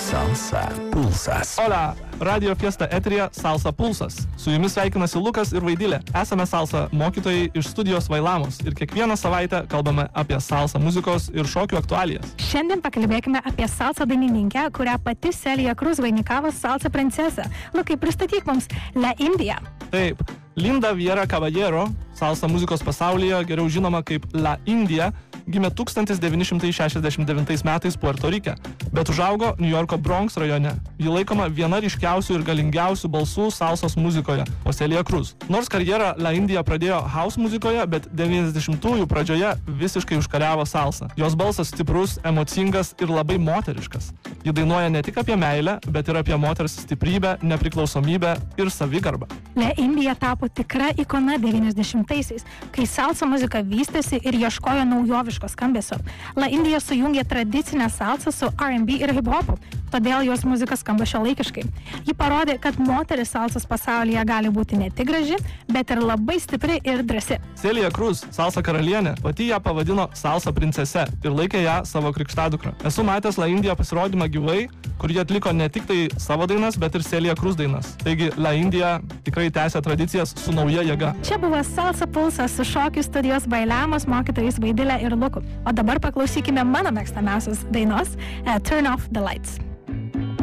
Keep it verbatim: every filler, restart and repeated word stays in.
Salsa Pulsas. Hola, Radio Fiesta eteryje Salsa Pulsas. Su jumis sveikinasi Lukas ir Vaidilė. Esame salsa mokytojai iš studijos Vailamos ir kiekvieną savaitę kalbame apie salsa muzikos ir šokių aktualijas. Šiandien pakalbėkime apie salsa dainininkę, kurią pati Celia Cruz vainikavo salsa princesą. Lukai, pristatyk mums La India. Taip, Linda Viera Caballero, salsa muzikos pasaulyje geriau žinoma kaip La India, gimė tūkstantis devyni šimtai šešiasdešimt devintais metais Puerto Rike, bet užaugo New Yorko Bronx rajone. Ji laikoma viena ryškiausių ir galingiausių balsų salsos muzikoje po Celia Cruz. Nors karjerą La India pradėjo house muzikoje, bet devyniasdešimtųjų pradžioje visiškai užkariavo salsą. Jos balsas stiprus, emocingas ir labai moteriškas. Ji dainuoja ne tik apie meilę, bet ir apie moters stiprybę, nepriklausomybę ir savigarbą. La India tapo tikra ikona devyniasdešimtaisiais, kai salsa muzika vystėsi ir ieškojo naujoviško skambesio. La India sujungė tradicinę salsą su R and B ir hip-hopu, todėl jos muzika skamba šiuolaikiškai. Ji parodė, kad moteris salsos pasaulyje gali būti ne tik graži, bet ir labai stipri ir drąsi. Celia Cruz, salsa karalienė, pati ją pavadino salsa princese ir laikė ją savo krikštadukrą. Esu matęs La India pasirodymą gyvai, kur jie atliko ne tik tai savo dainas, bet ir Celia Cruz dainas. Taigi La India tikrai tęsia tradicijas su nauja jėga. Čia buvo Salsa Pulsas su šokių studijos Vailamos mokytojais Vaidilė ir Luku. O dabar paklausykime mano mėgstamiausios dainos uh, Turn Off the Lights.